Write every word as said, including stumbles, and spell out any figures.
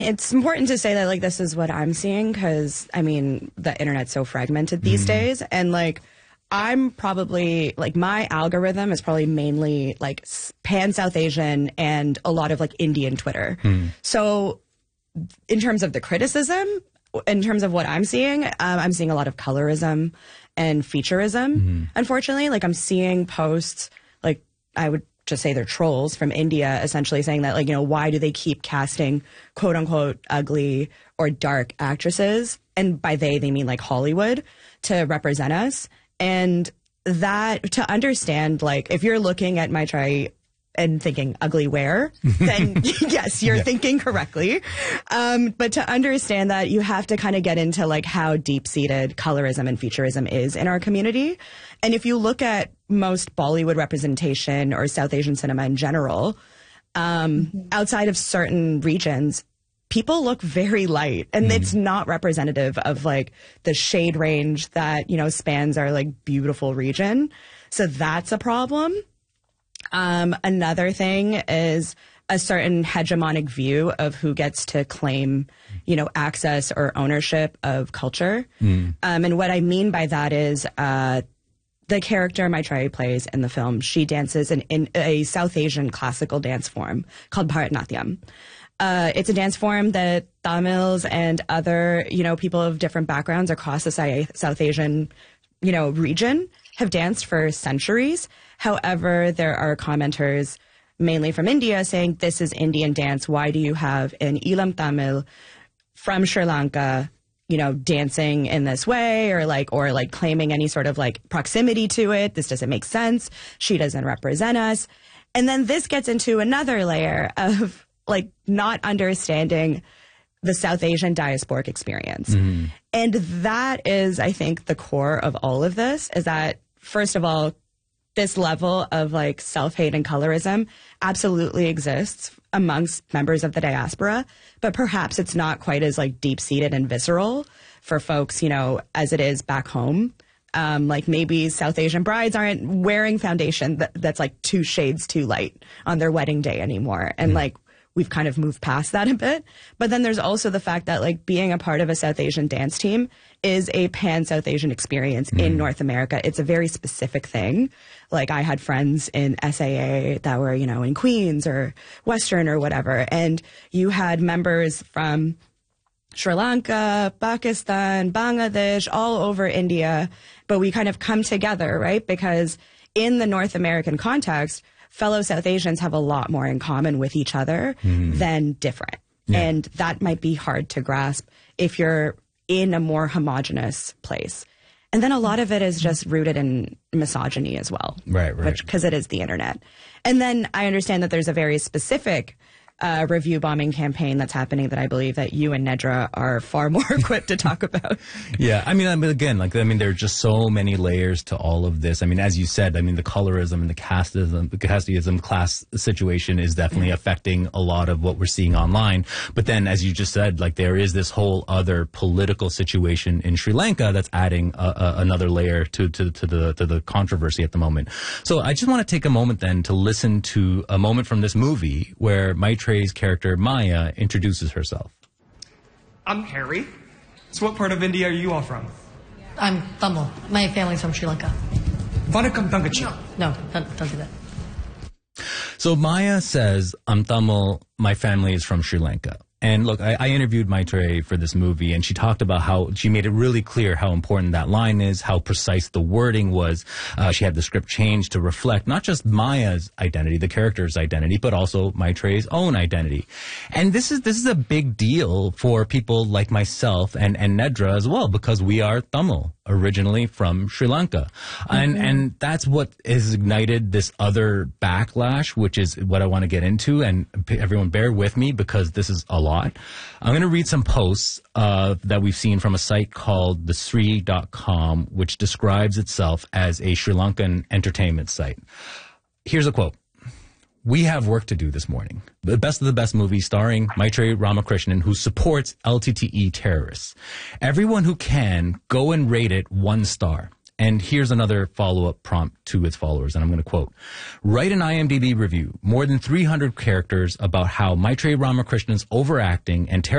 It's important to say that, like, this is what I'm seeing because, I mean, the internet's so fragmented these mm. days. And, like, I'm probably, like, my algorithm is probably mainly, like, pan-South Asian and a lot of, like, Indian Twitter. Mm. So in terms of the criticism, in terms of what I'm seeing, um, I'm seeing a lot of colorism and featureism, mm. unfortunately. Like, I'm seeing posts, like, I would just say they're trolls from India, essentially saying that, like, you know, why do they keep casting quote unquote ugly or dark actresses? And by they, they mean like Hollywood to represent us. And that to understand, like, if you're looking at Maitreyi and thinking ugly where, then yes, you're yeah. thinking correctly. Um, but to understand that, you have to kind of get into like how deep-seated colorism and featureism is in our community. And if you look at most Bollywood representation or South Asian cinema in general, um, mm-hmm. outside of certain regions, people look very light, and mm-hmm. it's not representative of like the shade range that, you know, spans our like beautiful region. So that's a problem. Um, another thing is a certain hegemonic view of who gets to claim, you know, access or ownership of culture. Mm. Um, and what I mean by that is uh, the character Maitreyi plays in the film, she dances in, in a South Asian classical dance form called Bharatanatyam. Uh, it's a dance form that Tamils and other, you know, people of different backgrounds across the South Asian, you know, region have danced for centuries. However, there are commenters, mainly from India, saying this is Indian dance. Why do you have an Elam Tamil from Sri Lanka, you know, dancing in this way, or like, or like claiming any sort of like proximity to it? This doesn't make sense. She doesn't represent us. And then this gets into another layer of like not understanding the South Asian diasporic experience. Mm. And that is, I think, the core of all of this, is that, first of all, this level of like self-hate and colorism absolutely exists amongst members of the diaspora, but perhaps it's not quite as like deep-seated and visceral for folks, you know, as it is back home. Um, like maybe South Asian brides aren't wearing foundation that, that's like two shades too light on their wedding day anymore. And mm. like, we've kind of moved past that a bit. But then there's also the fact that like being a part of a South Asian dance team is a pan-South Asian experience mm. in North America. It's a very specific thing. Like I had friends in S A A that were, you know, in Queens or Western or whatever. And you had members from Sri Lanka, Pakistan, Bangladesh, all over India. But we kind of come together, right? Because in the North American context, fellow South Asians have a lot more in common with each other mm. than different. Yeah. And that might be hard to grasp if you're in a more homogenous place. And then a lot of it is just rooted in misogyny as well. Right, right. Because it is the internet. And then I understand that there's a very specific uh, review bombing campaign that's happening that I believe that you and Nedra are far more equipped to talk about. Yeah, I mean, I mean, again, like, I mean, there are just so many layers to all of this. I mean, as you said, I mean, the colorism and the casteism, the casteism class situation is definitely mm-hmm. affecting a lot of what we're seeing online. But then, as you just said, like, there is this whole other political situation in Sri Lanka that's adding a, a, another layer to, to, to the to the controversy at the moment. So I just want to take a moment then to listen to a moment from this movie where Maitreyi's character Maya introduces herself. I'm Harry. So what part of India are you all from? I'm Tamil. My family's from Sri Lanka. Vanakkam Thangachi. No, don't, don't do that. So Maya says, I'm Tamil, my family is from Sri Lanka. And look, I, I interviewed Maitreyi for this movie, and she talked about how she made it really clear how important that line is, how precise the wording was. Uh, she had the script changed to reflect not just Maya's identity, the character's identity, but also Maitreyi's own identity. And this is this is a big deal for people like myself and, and Nedra as well, because we are Tamil, originally from Sri Lanka. Mm-hmm. And and that's what has ignited this other backlash, which is what I want to get into. And everyone bear with me, because this is a lot. I'm going to read some posts uh, that we've seen from a site called the sri dot com, which describes itself as a Sri Lankan entertainment site. Here's a quote. We have work to do this morning. The best of the best movie starring Maitreyi Ramakrishnan, who supports L T T E terrorists. Everyone who can, go and rate it one star. And here's another follow-up prompt to its followers, and I'm going to quote. Write an I M D B review, more than three hundred characters, about how Maitreyi Ramakrishnan's overacting and terror